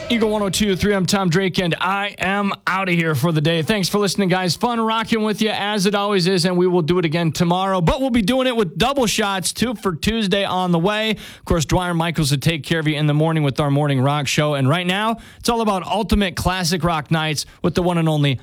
Eagle 102.3, I'm Tom Drake, and I am out of here for the day. Thanks for listening, guys. Fun rocking with you, as it always is, and we will do it again tomorrow. But we'll be doing it with double shots, 2 for Tuesday on the way. Of course, Dwyer Michaels will take care of you in the morning with our Morning Rock Show. And right now, it's all about Ultimate Classic Rock Nights with the one and only